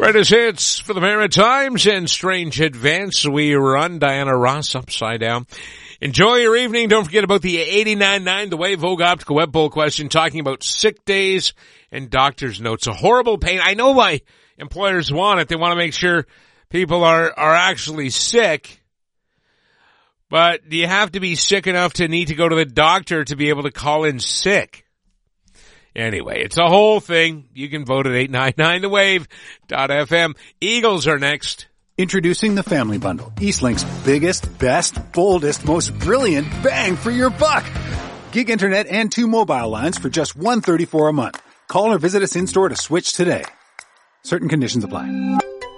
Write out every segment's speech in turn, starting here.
Greatest hits for the Maritimes and Strange Advance. We run Diana Ross upside down. Enjoy your evening. Don't forget about the 89.9 The Wave Vogue Optical Web Poll question talking about sick days and doctor's notes. A horrible pain. I know why employers want it. They want to make sure people are actually sick. But do you have to be sick enough to need to go to the doctor to be able to call in sick? Anyway, it's a whole thing. You can vote at 899thewave.fm. Eagles are next. Introducing the Family Bundle, Eastlink 's biggest, best, boldest, most brilliant bang for your buck. Gig internet and 2 mobile lines for just $134 a month. Call or visit us in-store to switch today. Certain conditions apply.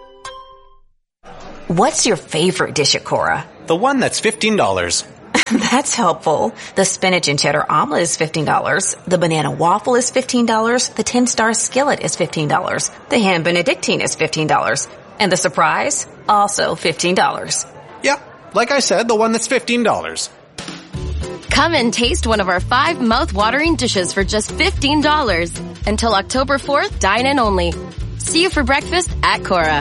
What's your favorite dish at Cora? The one that's $15. That's helpful. The spinach and cheddar omelet is $15. The banana waffle is $15. The 10-star skillet is $15. The ham benedictine is $15. And the surprise? Also $15. Yeah, like I said, the one that's $15. Come and taste one of our 5 mouth-watering dishes for just $15. Until October 4th, dine in only. See you for breakfast at Cora.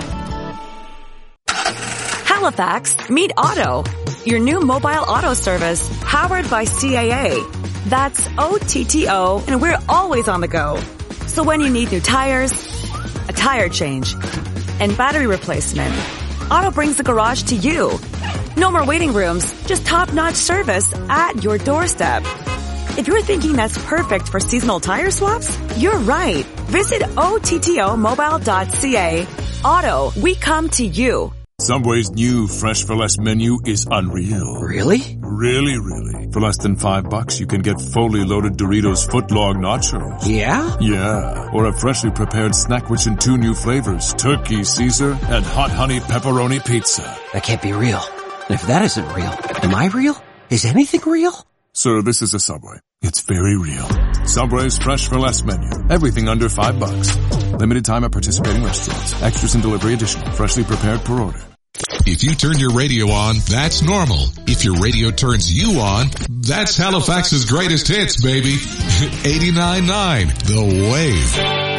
Halifax, meet Otto, your new mobile auto service powered by CAA. That's OTTO, and we're always on the go. So when you need new tires, a tire change, and battery replacement, Otto brings the garage to you. No more waiting rooms, just top-notch service at your doorstep. If you're thinking that's perfect for seasonal tire swaps, you're right. Visit OTTOmobile.ca. Otto, we come to you. Subway's new Fresh for Less menu is unreal. Really? Really, really. For less than $5, you can get fully loaded Doritos footlong nachos. Yeah? Yeah. Or a freshly prepared snack which in 2 new flavors, turkey Caesar and hot honey pepperoni pizza. That can't be real. And if that isn't real, am I real? Is anything real? Sir, this is a Subway. It's very real. Subway's Fresh for Less menu. Everything under $5. Limited time at participating restaurants. Extras and delivery additional. Freshly prepared per order. If you turn your radio on, that's normal. If your radio turns you on, that's Halifax's greatest hits, baby. 89.9 The Wave.